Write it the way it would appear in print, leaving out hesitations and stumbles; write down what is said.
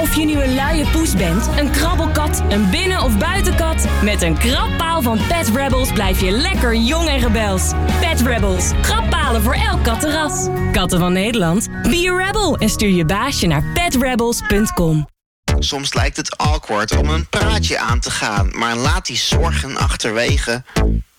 Of je nu een luie poes bent, een krabbelkat, een binnen- of buitenkat... met een krabpaal van Pet Rebels blijf je lekker jong en rebels. Pet Rebels, krabbalen voor elk kattenras. Katten van Nederland, be a rebel en stuur je baasje naar petrebels.com. Soms lijkt het awkward om een praatje aan te gaan, maar laat die zorgen achterwege.